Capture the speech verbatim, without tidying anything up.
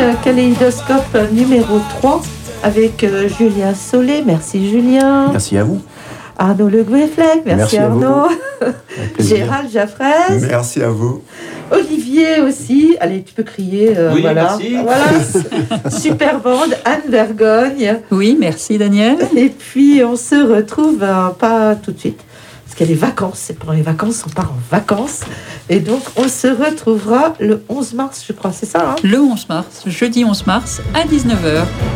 euh, Kaléidoscope numéro trois avec euh, Julien Solé. Merci Julien. Merci à vous. Arnaud Le Gouefflec, merci, merci Arnaud. Gérald Jaffrez. Merci à vous. Olivier aussi. Allez, tu peux crier. Euh, oui, voilà. merci. Voilà. Super bande. Anne Vergogne. Oui, merci Daniel. Et puis, on se retrouve, euh, pas tout de suite, parce qu'il y a les vacances. C'est pendant les vacances, on part en vacances. Et donc, on se retrouvera le onze mars, je crois. C'est ça, hein ? Le onze mars, jeudi onze mars, à dix-neuf heures.